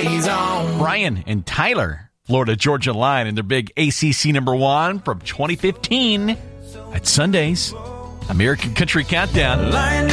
Blaze on. Brian and Tyler, Florida Georgia Line, and their big ACC #1 from 2015 at Sunday's American Country Countdown.